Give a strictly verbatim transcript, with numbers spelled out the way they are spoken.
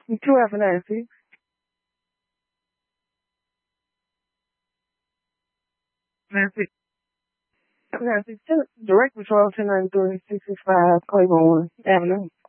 Two after Nancy. Nancy. Nancy, direct patrol ten ninety-three, six six five Claiborne Avenue.